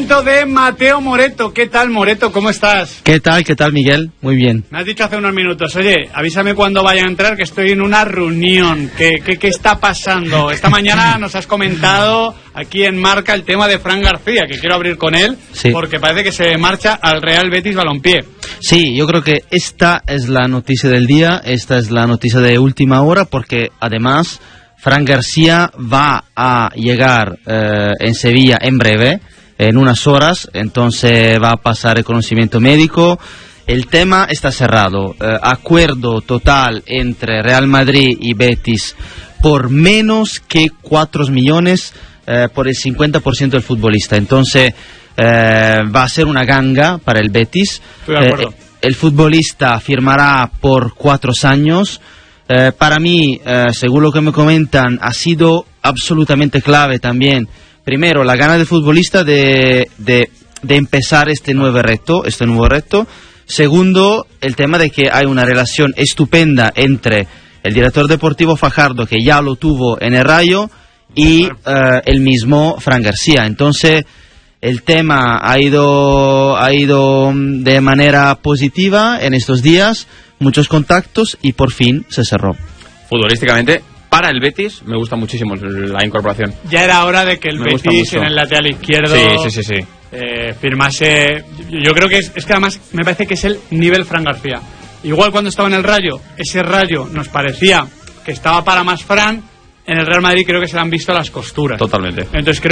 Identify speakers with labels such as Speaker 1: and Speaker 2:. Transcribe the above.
Speaker 1: momento de Mateo Moreto. ¿Qué tal, Moreto? ¿Cómo estás?
Speaker 2: ¿Qué tal, Miguel? Muy bien.
Speaker 1: Me has dicho hace unos minutos, oye, avísame cuando vaya a entrar, que estoy en una reunión. ¿Qué está pasando? Esta mañana nos has comentado aquí en Marca el tema de Fran García, que quiero abrir con él, sí, porque parece que se marcha al Real Betis Balompié.
Speaker 2: Sí, yo creo que esta es la noticia del día, esta es la noticia de última hora, porque además Fran García va a llegar en Sevilla en breve, en unas horas, entonces va a pasar el conocimiento médico. El tema está cerrado, acuerdo total entre Real Madrid y Betis por menos que 4 millones por el 50% del futbolista. Entonces va a ser una ganga para el Betis.
Speaker 1: Estoy de acuerdo.
Speaker 2: El futbolista firmará por 4 años. Para mí, según lo que me comentan, ha sido absolutamente clave también, primero, la gana del futbolista de empezar este nuevo reto. Segundo, el tema de que hay una relación estupenda entre el director deportivo Fajardo, que ya lo tuvo en el Rayo, y el mismo Fran García. Entonces, el tema ha ido de manera positiva en estos días, muchos contactos y por fin se cerró.
Speaker 3: Futbolísticamente, para el Betis, me gusta muchísimo la incorporación.
Speaker 1: Ya era hora de que el Betis en el lateral izquierdo firmase. Yo creo que es que además me parece que es el nivel Fran García. Igual cuando estaba en el Rayo, ese Rayo nos parecía que estaba para más Fran. En el Real Madrid creo que se le han visto las costuras.
Speaker 3: Totalmente.
Speaker 1: Entonces creo